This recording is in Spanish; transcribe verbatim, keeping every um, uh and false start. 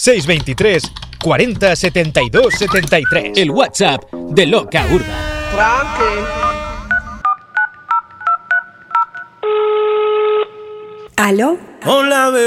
seis veintitrés cuarenta setenta y dos setenta y tres. El WhatsApp de Loca Urba. Tranqui. ¿Aló? Hola, bebé.